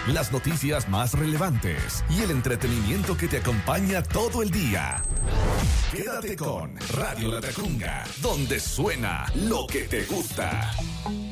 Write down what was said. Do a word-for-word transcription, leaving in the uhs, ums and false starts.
las noticias más relevantes y el entretenimiento que te acompaña todo el día. Quédate con Radio La Tacunga, donde suena lo que te gusta.